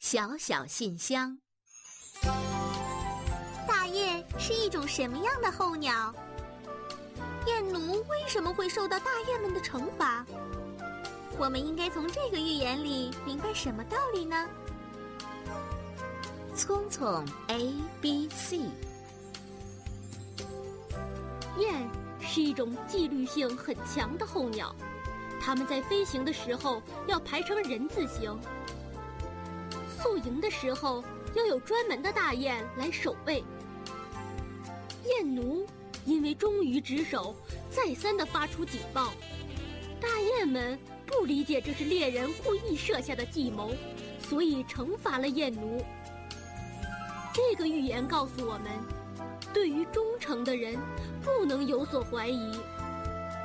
小小信箱。 大雁是一种什么样的候鸟？燕奴为什么会受到大雁们的惩罚？我们应该从这个寓言里明白什么道理呢？ 聪聪 ABC。 雁是一种纪律性很强的候鸟，它们在飞行的时候要排成人字形，宿营的时候要有专门的大雁来守卫。雁奴因为忠于职守，再三地发出警报，大雁们不理解这是猎人故意设下的计谋，所以惩罚了雁奴。这个寓言告诉我们，对于忠诚的人不能有所怀疑。